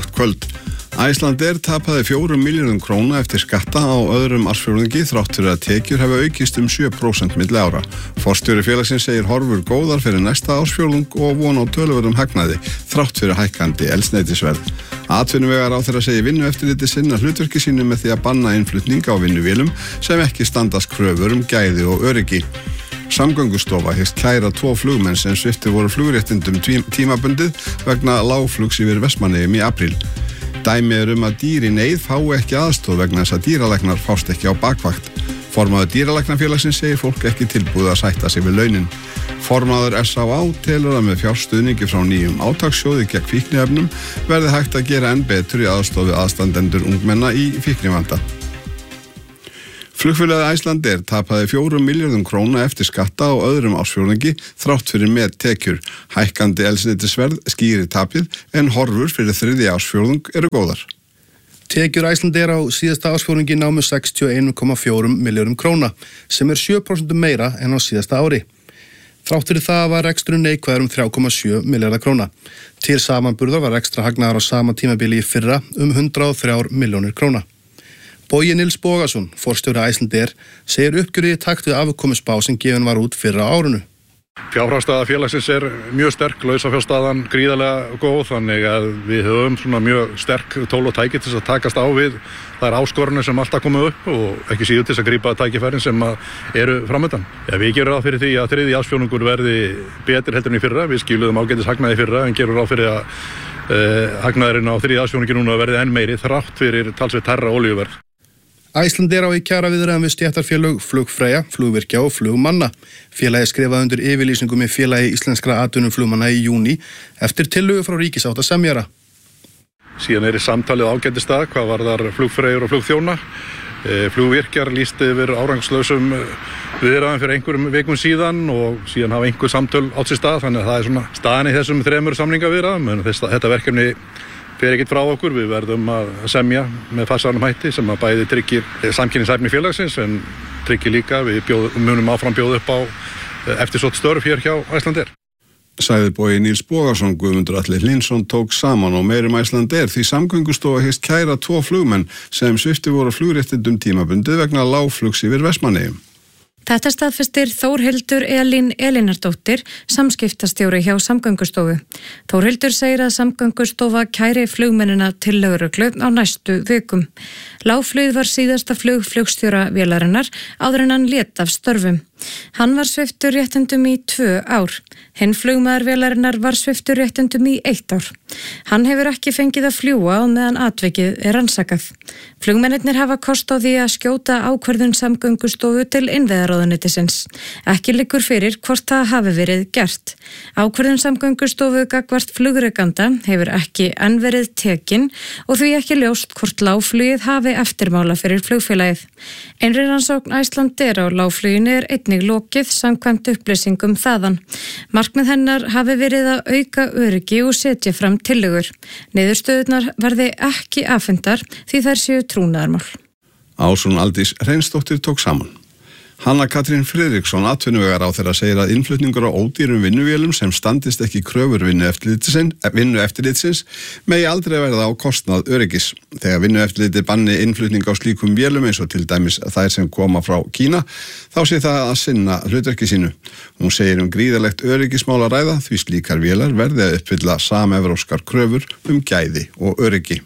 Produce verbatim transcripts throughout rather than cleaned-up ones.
gott kvöld. Icelandair tapaði fjórum milljörðum króna eftir skatta á öðrum ársfjórðungi þrátt fyrir að tekjur hafa aukist um sjö prósent milli ára. Forstjóri félagsins segir horfur góðar fyrir næsta ársfjórðung og von á töluverðum hagnaði þrátt fyrir hækkandi eldsneytisverð. Atvinnuvegaráðherra segir vinnueftirliti sinna hlutverki sínu með því að banna innflutning á vinnuvélum sem ekki standast kröfur um gæði og öryggi. Samgöngustofa hyggst kæra tvo flugmenn sem sviptir voru flugréttindum tímabundið vegna lágflugs yfir Vestmannaeyjum í apríl. Dæmi er um að dýr í neyð fái ekki aðstoð vegna þess að dýralæknar fást ekki á bakvakt. Formaður dýralæknafélagsins segir fólk ekki tilbúið að sætta sig við launin. Formaður S á á telur að með fjárstuðningi frá nýjum átakssjóði gegn fíkniefnum verði hægt að gera enn betur í aðstoð við aðstandendur ungmenna í fíknivanda. Flugfélagið Icelandair tapaði fjórum milljörðum króna eftir skatta á öðrum ársfjórðungi þrátt fyrir með tekjur. Hækkandi eldsneytisverð skýrir tapið en horfur fyrir þriðja ársfjórðung eru góðar. Tekjur Icelandair á síðasta ársfjórðungi námu sextíu og einn komma fjórum milljörðum króna sem er sjö prósent meira en á síðasta ári. Þrátt fyrir það var reksturinn neikvæður um þrjú komma sjö milljarða króna. Til samanburðar var ekstra hagnaður á sama tímabili í fyrra um hundrað og þrjár milljónir króna. Bogi Nils Bogason, forstjóri Icelandair, segir uppgjörið í takt við afkomuspá sem gefin var út fyrra árunu. Fjárhagsstaða félagsins er mjög sterk, lausafjárstaðan gríðarlega góð, þannig að við höfum svona mjög sterk tól og tæki til að takast á við þær áskorunir sem alltaf komið upp og ekki síður til að grípa tækifærin sem eru framöndan. Ja, við gerum ráð fyrir því að þriðji ársfjórðungur verði betur heldur en í fyrra, við skiluðum ágætis hagnaði í fyrra en gerum ráð fyrir að uh, hagnaðurinn á þriðja ársfjórðungi núna verði enn meiri þrátt fyrir talsvert hærra olíuverð. Icelandair á í kjaraviðræðum við stéttarfélög Flugfreyja, Flugvirkja og Flugmanna. Félagið skrifaði undir yfirlýsingu með Félagi íslenskra atvinnuflugmanna í júní eftir tillögu frá ríkisáttasemjara. Síðan er í samtalið ágætis stað hvað varðar flugfreyjur og flugþjóna. Flugvirkjar lýsti yfir árangslausum viðræðum fyrir einhverjum vikum síðan og síðan hafa einhver samtöl átt sér stað, þannig að það er svona staðan í þessum þremur samningaviðræðum, en þetta verkefni fer ekkert frá okkur, við verðum að semja með farsælum hætti sem að bæði tryggir samkynningshæfni félagsins en tryggir líka við bjóð, munum áfram bjóða upp á eftirsótt störf hér hjá Icelandair. Sagði Bogi Nils Bogason. Guðmundur Atli Hlynsson tók saman og meirum Icelandair því Samgöngustofa hyggst kæra tvo flugmenn sem sviptir voru flugréttindum tímabundið vegna lágflugs yfir Vestmannaeyjum. Þetta staðfestir Þórhildur Elín Elínardóttir, samskiptastjóri hjá Samgöngustofu. Þórhildur segir að Samgöngustofa kæri flugmennina til lögreglu á næstu vikum. Lágflugið var síðasta flug flugstjóra vélarinnar áður en hann lét af störfum. Hann var sviptur réttindum í tvö ár. Hinn flugmaður vélarinnar var sviptur réttindum í eitt ár. Hann hefur ekki fengið að fljúa á meðan atvikið er rannsakað. Flugmennirnir hafa kost á því að skjóta ákvörðun Samgöngustofu til innviðaráðuneytisins. Ekki liggur fyrir hvort það hafi verið gert. Ákvörðun Samgöngustofu gagnvart flugrekanda hefur ekki enn verið tekin og því ekki ljóst hvort lágflugið hafi eftirmála fyrir flugfélagið. Innri rannsókn Icelandair á lágfluginu er einnig lokið samkvæmt upplýsingum þaðan. Markmið hennar hafi verið að auka öryggi og setja fram tillögur. Niðurstöðurnar verði ekki afhentar því þær séu trúnaðarmál. Ásrún Aldís Hreinsdóttir tók saman. Hanna Katrín Friðriksson, atvinnuvegaráðherra, segir að innflutningur á ódýrum vinnuvélum sem standist ekki kröfur vinnueftirlitsins megi aldrei verða á kostnað öryggis. Þegar vinnueftirliti banni innflutning á slíkum vélum eins og til dæmis þær sem koma frá Kína, þá sé það að sinna hlutverki sínu. Hún segir um gríðarlegt öryggismál að ræða því slíkar vélar verði að uppfylla samevrópskar kröfur um gæði og öryggi.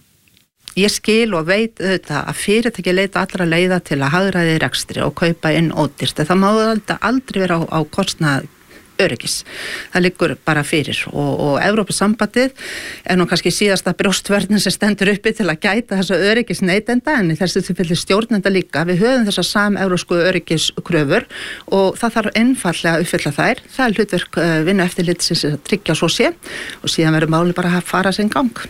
Ég skil og veit auðvitað að fyrirtæki leita allra leiða til að hagræða í rekstri og kaupa inn ódýrt. Það má aldrei vera á, á kostnað öryggis. Það liggur bara fyrir og, og Evrópusambandið er nú kannski síðasta brjóstvörnin sem stendur uppi til að gæta þessa öryggis neytenda en í þessu tilfelli stjórnenda líka. Við höfum þessa samevrópsku öryggiskröfur og það þarf einfaldlega að uppfylla þær. Það er hlutverk vinnueftirlitsins að tryggja svo sé og síðan verður máli bara að fara sinn gang.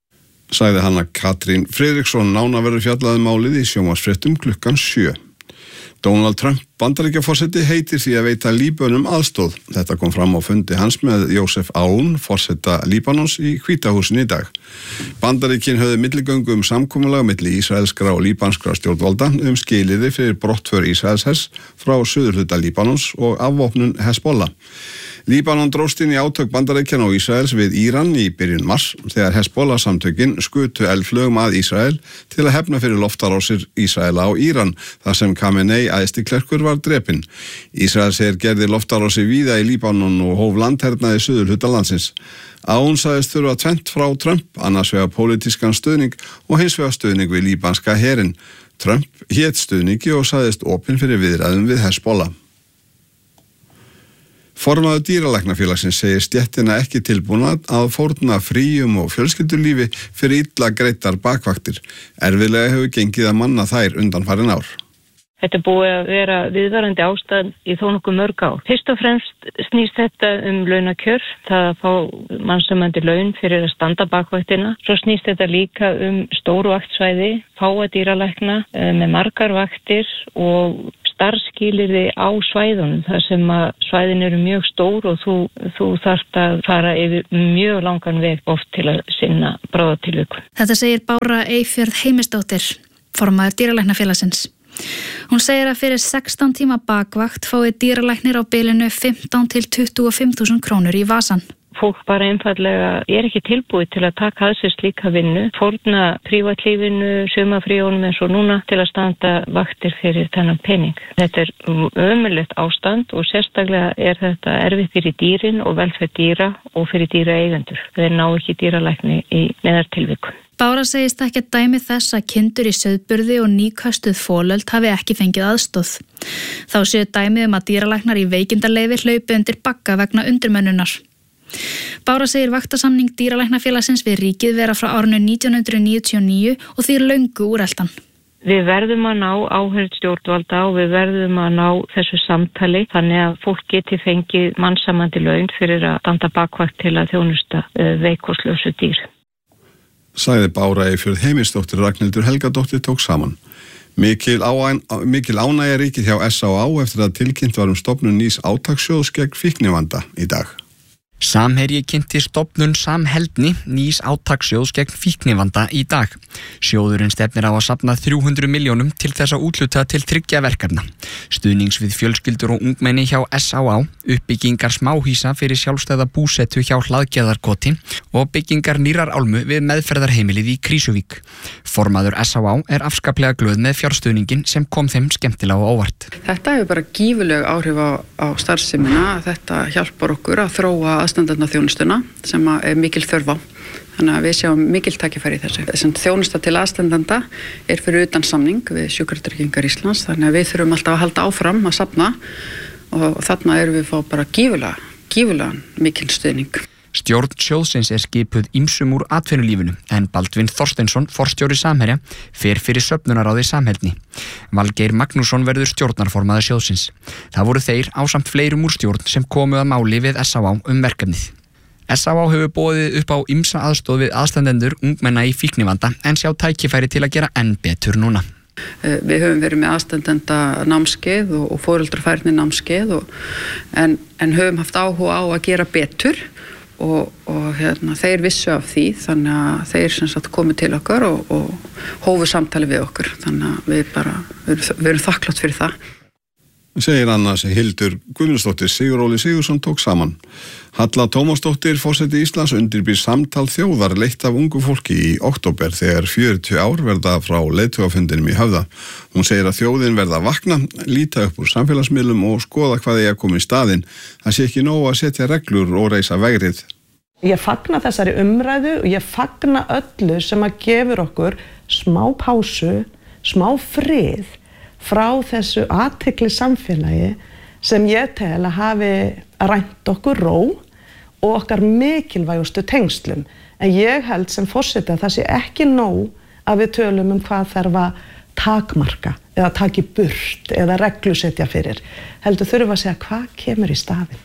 Sagði Hanna Katrín Friðriksson. Nánar verður fjallað um málið í sjónvarpsfréttum klukkan sjö. Donald Trump Bandaríkjaforseti heitir því að veita Líbönum aðstóð. Þetta kom fram á fundi hans með Jósef Aoun, forseta Líbanons í Hvíta húsinu í dag. Bandaríkin höfðu milligöngu um samkomulag milli ísraelskra og líbanskra stjórnvalda um skilyrði fyrir brottför Ísraelshers frá suðurhluta Líbanons og afvopnun Hezbollah. Líbanon dróst inn í átök Bandaríkjanna og Ísraels við Íran í byrjun mars þegar Hezbollah samtökin skutu eldflögum að Ísrael til að hefna fyrir loftárásir Ísraela á Íran þar sem Khamenei æðstiklerkur var drepinn. Ísrael segir gerði loftárásir víða í Líbanon og hóf landhernaði suðurhluta landsins. Aoun sagðist þurfa tvennt frá Trump, annars vegar pólitískan stuðning og hins vegar stuðning við líbanska herinn. Trump hét stuðningi og sagðist opinn fyrir viðræðum við Hezbollah. Formaður dýralæknafélagsins segir stéttina ekki tilbúna að fórna fríum og fjölskyldulífi fyrir illa greiddar bakvaktir. Erfiðlega hefur gengið að manna þær undanfarin ár. Þetta er búið að vera viðvarandi ástand í þó nokkuð mörg ár. Fyrst og fremst snýst þetta um launakjör, það að fá mannsæmandi laun fyrir að standa bakvaktina. Svo snýst þetta líka um stóru vaktsvæði, fáa dýralækna með margar vaktir og starfskilyrði á svæðunum þar sem að svæðin eru mjög stór og þú, þú þarft að fara yfir mjög langan veg oft til að sinna bráðatilvikum. Þetta segir Bára Eyfjörð Heimisdóttir, formaður dýralæknafélagsins. Hún segir að fyrir sextán tíma bakvakt fái dýralæknir á bilinu fimmtán til tuttugu og fimm þúsund krónur í vasan. Fólk bara einfallega er ekki tilbúið til að taka að sér slíka vinnu, fórna prívatlífinu, sumarfríunum eins og núna til að standa vaktir fyrir þennan pening. Þetta er ömurlegt ástand og sérstaklega er þetta erfitt fyrir dýrin og velferð dýra og fyrir dýraeigendur. Þeir ná ekki dýralækni í neyðartilvikum. Bára segist ekki að dæmi þess að kindur í sauðburði og nýkastuð folöld hafi ekki fengið aðstóð. Þá séu dæmið um að dýralæknar í veikindarleyfi hlaupi undir bagga vegna undirmönnunar. Bára segir vaktasamning dýralæknafélagsins við ríkið vera frá árinu nítján hundruð níutíu og níu og því er löngu úreltan. Við verðum að ná áheyrn stjórnvalda og við verðum að ná þessu samtali þannig að fólk geti fengið mannsæmandi laun fyrir að standa bakvakt til að þjónusta veikkoslösu dýr. Sagði Bára Eyfjörð Heimisdóttir. Ragnhildur Helgadóttir tók saman. Mikil, áæn, mikil ánægja ríkir hjá S á á eftir að tilkynnt var um stofnun nýs átakssjóðs gegn fíknivanda í dag. Samherji kynnti stofnun Samheldni nýs átakssjóðs gegn fíknivanda í dag. Sjóðurinn stefnir á að safna þrjú hundruð milljónum til þess að útluta til þriggja verkefna. Stuðnings við fjölskyldur og ungmenni hjá S á á, uppbyggingar smáhýsa fyrir sjálfstæða búsetu hjá Hlaðgerðarkoti og byggingar nýrar álmu við meðferðarheimilið í Krýsuvík. Formaður S á á er afskaplega glöð með fjárstuðningin sem kom þeim skemmtilega á óvart. Þetta hefur bara gífurleg áhrif á, á starfsemina. Þetta hjálpar okkur að þróa aðstandarna þjónustuna sem er mikil þörf á. Þannig að við sjáum mikil tækifæri í þessu. Þessum þjónusta til aðstandanda er fyrir utan samning við Sjúkratryggingar Íslands, þannig að við þurfum alltaf að halda áfram að safna og þarna erum við að fá bara gífurlega, gífurlega mikil stuðning. Stjórn sjóðsins er skipuð ýmsum úr atvinnulífinu en Baldvin Þorsteinsson, forstjóri Samherja, fer fyrir söfnunaráði Samheldni. Valgeir Magnússon verður stjórnarformaður sjóðsins. Það voru þeir ásamt fleirum úr stjórn sem komu að máli við S á á um verkefnið. S á á hefur boðið upp á ýmsa aðstoð við aðstandendur ungmenna í fíknivanda en sjá tækifæri til að gera enn betur núna. Við höfum verið með aðstandenda námskeið og, og foreldrafærni námskeið og, en, en höfum haft áhuga á að gera betur og, og hérna, þeir vissu af því þannig að þeir sem sagt komið til okkar og, og hófu samtali við okkur þannig að við bara, við, við erum þakklátt fyrir það. Segir annars Hildur Guðmundsdóttir. Siguróli Sigursson tók saman. Halla Tómasdóttir, forseti Íslands, undirbýr samtal þjóðar leitt af ungu fólki í október þegar fjörutíu ár verða frá leiðtogafundinum í Höfða. Hún segir að þjóðin verða að vakna, líta upp úr samfélagsmiðlum og skoða hvað eigi að koma í staðinn. Það sé ekki nóg að setja reglur og reisa vegrið. Ég fagna þessari umræðu og ég fagna öllu sem að gefur okkur smá pásu, smá frið frá þessu athygli samfélagi sem ég tel að hafi rænt okkur ró og okkar mikilvægustu tengslum. En ég held sem forseti að það sé ekki nóg að við tölum um hvað þarf að takmarka eða taka í burt eða reglusetja fyrir. Heldur þurfum að segja hvað kemur í staðinn.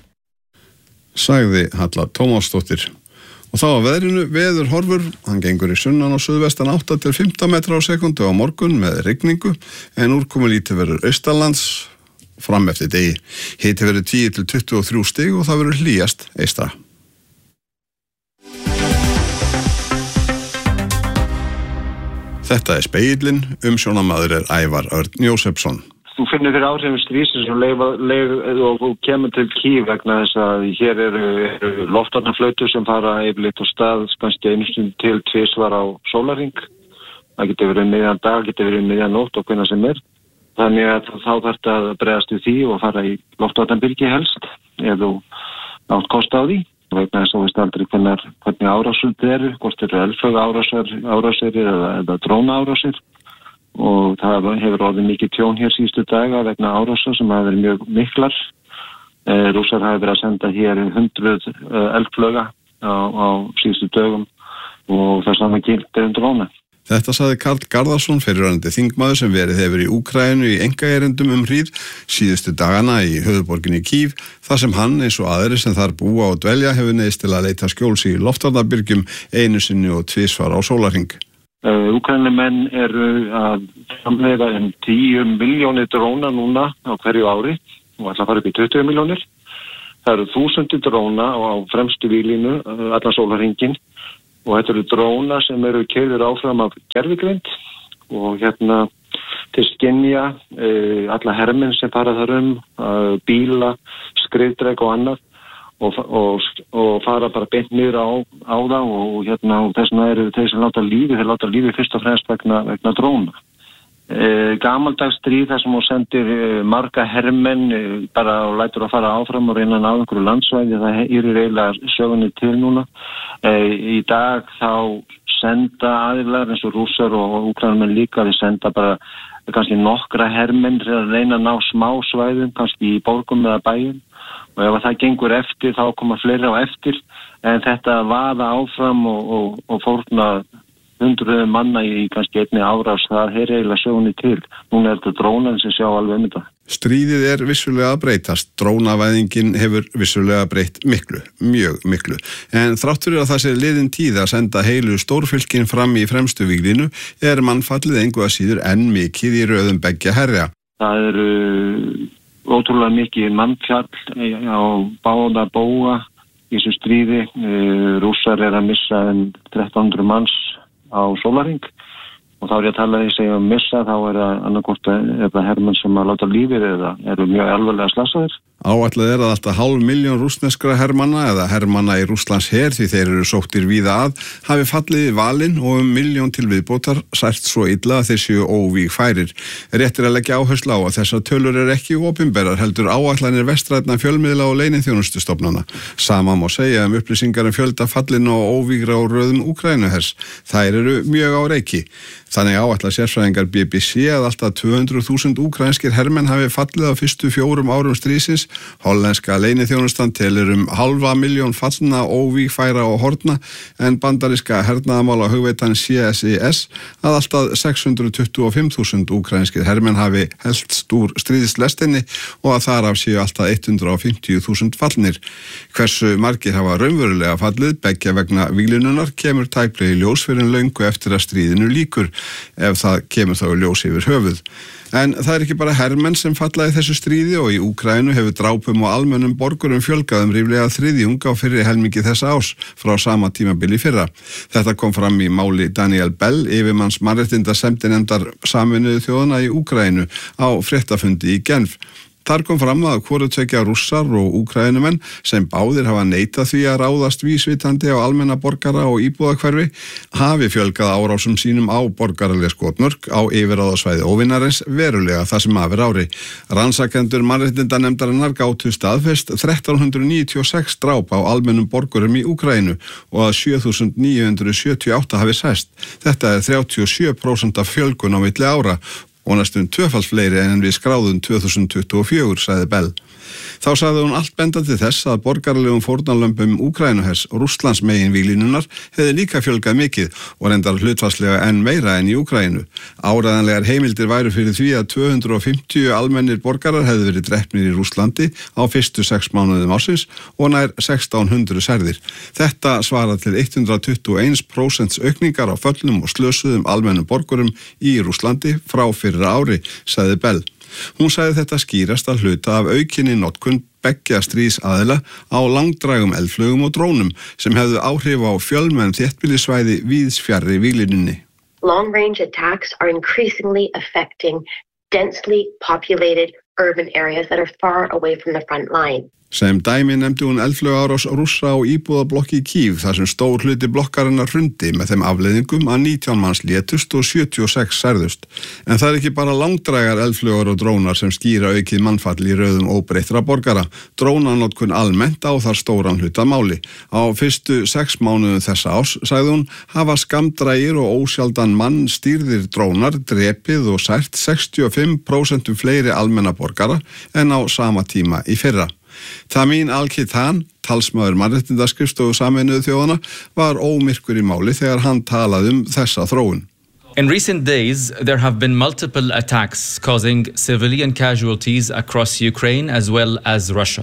Sagði Halla Tómasdóttir. Og þá að veðrinu, veður horfur, hann gengur í sunnan og suðvestan átta til fimmtán metra á sekundu á morgun með rigningu, en úrkomu lítið verður austanlands fram eftir degi. Hiti verður tíu til tuttugu og þrjú stig og það verður hlýjast eystra. Þetta er Spegillinn, umsjónamaður er Ævar Örn Jósefsson. Þú finnur fyrir áhrifin stríðsins og, og, og kemur til Kív vegna þess að hér eru, eru loftvarnarflautur sem fara yfirleitt á stað kannski einu stund til tvisvar á sólarhring. Það getur verið miðjan dag, getur verið miðjan nótt og hvenær sem er. Þannig að þá þarf þetta að bregðast við því og fara í loftvarnarbyrgi helst ef þú átt kost á því. Vegna þess að þú veist aldrei hvernig, hvernig árásur þetta eru, hvort eru eldflauga árásir, árásir eða, eða dróna árásir. Og það hefur orðið mikið tjón hér síðustu daga vegna árása sem hafa verið mjög miklar. E, Rússar hafa verið að senda hér hundruð e, eldflauga á, á síðustu dögum og það saman gildir um dróna. Þetta sagði Karl Garðarsson, fyrrverandi þingmaður sem verið hefur í Úkraínu í engaerindum um hríð síðustu dagana í höfuðborginni Kív, þar sem hann eins og aðrir sem þar búa og dvelja hefur neyðst til að leita skjóls í loftvarnarbyrgjum einu sinni og tvisvar á sólarhring. Uh, Úkraínumenn eru að framleiða um tíu milljónir dróna núna á hverju ári og ætla að fara upp í tuttugu milljónir. Það eru þúsundir dróna á fremstu víglínu uh, allan sólarhringinn og þetta eru dróna sem eru keyrðir áfram af gervigreind og hérna til skynja uh, alla hermenn sem fara þar um, uh, bíla, skriðdrek og annað. Og, og, og fara bara beint niður á, á það og, hérna, og þess vegna eru þeir sem láta lífi, þeir láta lífi fyrst og fremst vegna, vegna dróna. E, gamaldags stríð þar sem hún sendir e, marga hermenn e, bara og lætur að fara áfram og reyna að ná einhverju landsvæði, það eru eiginlega sögunni til núna. E, í dag þá senda aðilar eins og Rússar og Úkraínumenn líka, þeir senda bara kannski nokkra hermenn til að reyna að ná smá svæðum, kannski í borgum eða bæjum. Og ef það gengur eftir þá koma fleiri á eftir en þetta vaða áfram og, og, og fórna hundruðum manna í kannski einni árás, það er eiginlega sögunni til. Núna er þetta drónan sem sjá alveg um þetta. Stríðið er vissulega að breytast, drónavæðingin hefur vissulega breytt miklu, mjög miklu. En þrátt fyrir að það sé liðin tíð að senda heilu stórfylkin fram í fremstu víglínu er mannfallið engu að síður enn mikið í röðum beggja herja. Það eru ótrúlega mikið mannfjall á báða bóga í þessu stríði. Rússar er að missa um þrettán hundruð manns á sólarhring og þá er ég að tala því að segja um missa, þá er það annarkvort eða hermenn sem að láta lífið eða eru mjög alvarlega slasaðir. Áætlað er að alltaf hálf milljón rússneskra hermanna eða hermanna í Rússlands her því þeir eru sóttir víða að hafi fallið í valinn og um milljón til viðbótar sært svo illa að þeir séu óvígfærir. Rétt er að leggja áherslu á að þessar tölur er ekki opinberar heldur áætlanir vestrænna fjölmiðla og leyniþjónustustofnana. Sama má segja um upplýsingar um fjölda fallin og óvígra á röðum Úkraínuhers. Þær eru mjög á reiki. Þannig áætla sérfræðingar B B C að alltaf tvö hundruð þúsund úkraínskir hermenn hafi fallið á fyrstu fjórum árum stríðsins. Hollenska leyniþjónustan telur um halva milljón fallna, óvígfæra og horfna en bandaríska hernaðamála hugveitan C S I S að alltaf sex hundruð tuttugu og fimm þúsund úkraínskir hermenn hafi helst úr stríðslestinni og að þar af séu alltaf hundrað og fimmtíu þúsund fallnir. Hversu margir hafa raunverulega fallið beggja vegna víglínunar kemur tæplega í ljós fyrir löngu eftir að stríðinu lýkur. Ef það kemur þá í ljós yfir höfuð. En það er ekki bara hermenn sem falla í þessu stríði og í Úkraínu hefur drápum og almennum borgurum fjölgað um ríflega þriðjung á fyrri helmingi þessa árs frá sama tímabili fyrra. Þetta kom fram í máli Daniel Bell, yfirmanns mannréttinda sendinefndar Sameinuðu þjóðanna í Úkraínu á fréttafundi í Genf. Þar kom fram að hvoru tveggja Rússar og Úkraínumenn sem báðir hafa neitað því að ráðast vísvitandi á almenna borgara og íbúðahverfi hafi fjölgað árásum sínum á borgaraleg skotmörk á yfirráðasvæði óvinarins verulega það sem af er ári. Rannsakendur mannréttindanefndarinnar gátu staðfest þrettán hundruð níutíu og sex dráp á almennum borgurum í Úkraínu og að sjö þúsund níu hundruð sjötíu og átta hafi særst. Þetta er þrjátíu og sjö prósent af fjölgun á milli ára og næstum tvöfalt fleiri en við skráðum tvö þúsund tuttugu og fjögur, sagði Bell. Þá sagði hún allt bendandi þess að borgaralegum fórnarlömbum Úkraínuhers og Rússlands megin víglínunnar hefði líka fjölgað mikið og reyndar hlutfallslega enn meira enn í Úkraínu. Áræðanlegar heimildir væru fyrir því að tvö hundruð og fimmtíu almennir borgarar hefði verið drepnir í Rússlandi á fyrstu sex mánuðum ársins og nær sextán hundruð særðir. Þetta svarar til hundrað tuttugu og eitt prósent aukningar á föllnum og slösuðum almennum borgurum í Rússlandi frá fyrra ári, sagði Bell. Hún sagði þetta skýrast að hluta af aukinni notkun beggja stríðsaðila á langdrægum eldflugum og drónum sem hefðu áhrif á fjölmenn þéttbýlissvæði víðs fjarri víglínunni. Long-range attacks are increasingly affecting densely populated urban areas that are far away from the front line. Sem dæmi nefndi hún eldflugárás Rússa á íbúðablokki í Kív þar sem stór hluti blokkarinnar hrundi með þeim afleiðingum að nítján manns létust og sjötíu og sex særðust. En það er ekki bara langdrægar eldflugar og drónar sem skýra aukið mannfall í röðum óbreyttra borgara. Drónanotkun almennt á þar stóran hluta máli. Á fyrstu sex mánuðum þessa árs, sagði hún, hafa skammdrægir og ósjaldan mann stýrðir drónar drepið og sært sextíu og fimm prósent fleiri almenna borgara en á sama tíma í fyrra. Tamim Al-Kitan, talsmaður mannréttindaskrifstofu Sameinuðu þjóðanna, var ómyrkur í máli þegar hann talaði um þessa þróun. In recent days, there have been multiple attacks causing civilian casualties across Ukraine as well as Russia.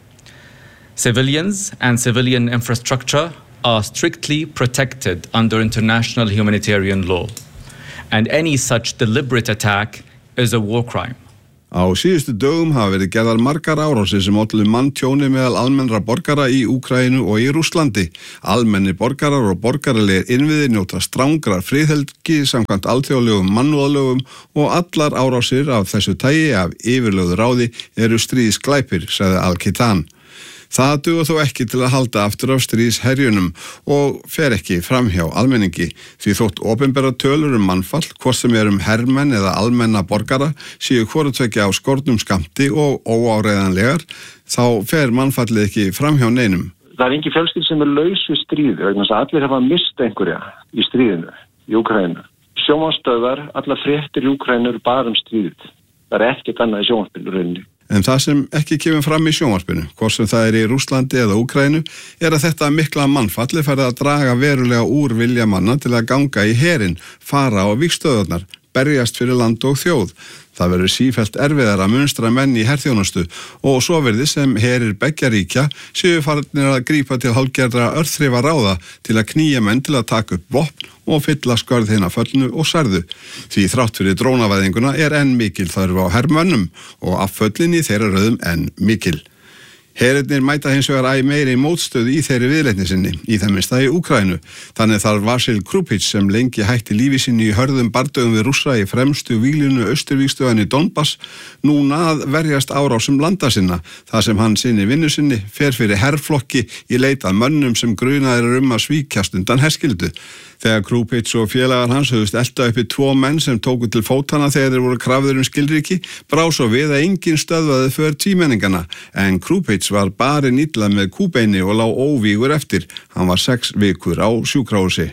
Civilians and civilian infrastructure are strictly protected under international humanitarian law, and any such deliberate attack is a war crime. Á síðustu dögum hafa verið gerðar margar árásir sem ollu manntjóni meðal almennra borgara í Úkraínu og í Rússlandi. Almennir borgarar og borgaralegir innviðir njóta strangrar friðhelgi samkvæmt alþjóðlegum mannúðalögum og allar árásir af þessu tagi af yfirlögðu ráði eru stríðsglæpir, sagði Al-Kitan. Það dugar þó ekki til að halda aftur af stríðsherjunum og fer ekki framhjá almenningi því þótt opinbera tölur um mannfall, hvort sem er um hermenn eða almenna borgara, séu hvorutveggja á skornum skammti og óáreiðanlegar, þá fer mannfallið ekki framhjá neinum. Það er engin fjölskylda sem er laus við stríði, vegna þess að allir hafa mist einhverja í stríðinu, í Úkraínu. Sjónvarpsstöðvar, alla fréttir í Úkraínu eru bara um stríðið. Það er ekkert annað í sjónvarpinu. En það sem ekki kemur fram í sjónvarpinu, hvort sem það er í Rússlandi eða Úkraínu, er að þetta mikla mannfalli farið að draga verulega úr vilja manna til að ganga í herinn, fara á vígstöðarnar, berjast fyrir land og þjóð. Það verður sífellt erfiðar að munstra menn í herþjónustu og svo verði sem herir beggja ríkja séu farnir að grípa til hálfgerðra örþrifa ráða til að knýja menn til að taka upp vopn og fylla skörð hina föllnu og særðu. Því þrátt fyrir drónavæðinguna er enn mikil þörf á hermönnum og afföllin í þeirra röðum enn mikil. Herinnir mæta hins vegar æ meiri mótstöðu í þeirri viðleitni sinni, í það minnsta í Úkraínu. Þannig þarf Vasil Krupich sem lengi hætti lífi sinni í hörðum bardögum við Rússa í fremstu víglínu austurvígstöðinni Donbass núna að verjast árásum landa sinna, þar sem hann sinni vinnu sinni fer fyrir herflokki í leit að mönnum sem grunaðir er um að svíkjast undan herskyldu. Þegar Krupich og félagar hans höfðust elta uppi tvo menn sem tóku til fótana þegar þeir voru krafðir um skilríki, brá svo við að enginn stöðvaði för tvímenningana, en Krupich var barinn illa með kúbeini og lá óvígur eftir. Hann var sex vikur á sjúkrahúsi.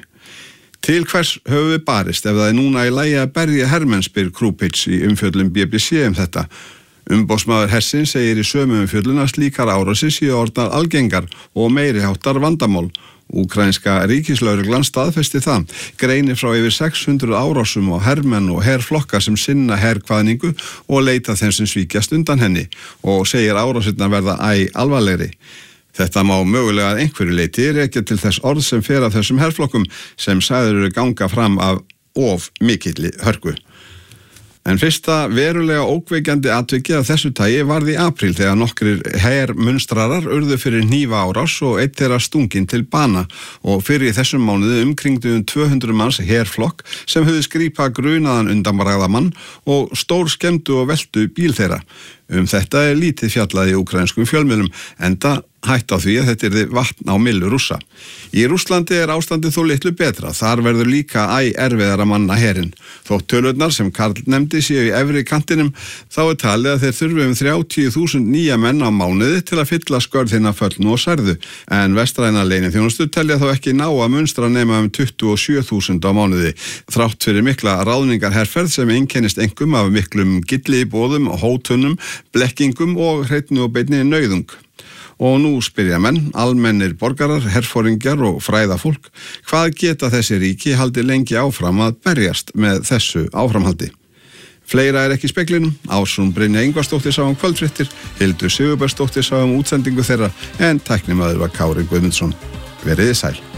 Til hvers höfum við barist ef það er núna í lagi að berja hermenn, spyr Krupich í umfjöllun B B C um þetta. Umboðsmaður hersins segir í sömu umfjöllun að slíkar árásir séu orðnar algengar og meiri háttar vandamál. Úkraínska ríkislauruglan staðfesti það, greinir frá yfir sex hundruð árásum á hermenn og herflokka sem sinna herkvaðningu og leita þeim sem svíkjast undan henni og segir árásirnar verða æ alvarlegri. Þetta má mögulega að einhverju leyti rekja til þess orð sem fer af þessum herflokkum sem sagður eru ganga fram af of mikilli hörku. En fyrsta verulega ókveikjandi atvikið af þessu tagi varð í apríl þegar nokkrir hermunstrarar urðu fyrir hnífa árás og eitt þeirra stunginn til bana og fyrir í þessum mánuði umkringdu um tvö hundruð manns herflokk sem höfðu skrípa grunaðan undanbragðamann og stór skemmdu og veltu bíl þeirra. Um þetta er lítið fjallað í úkraínskum fjölmiðlum enda hætt á því að þetta yrði vatn á myllu Rússa. Í Rússlandi er ástandið þó litlu betra, þar verður líka æ erfiðara manna herinn. Þótt tölurnar sem Karl nefndi séu í efri kantinum, þá er talið að þeir þurfi um þrjátíu þúsund nýja menn á mánuði til að fylla skörð hina föllnu og særðu, en vestræna leyniþjónustu telja þó ekki ná að munstra nema um tuttugu og sjö þúsund á mánuði, þrátt fyrir mikla ráðningarherferð sem einkennist einkum af miklum gylliboðum, hótunum, blekkingum og hreitnu og beinni nauðung. Og nú spyrja menn, almennir borgarar, herforingjar og fræðafólk, hvað geta þessi ríki haldi lengi áfram að berjast með þessu áframhaldi? Fleira er ekki í speglinum, Ásrún Brynja Ingvarsdóttir sá um kvöldfréttir, Hildur Sigurbergsdóttir sá um útsendingu þeirra, en tæknimaður var Kári Guðmundsson. Veriði sæl.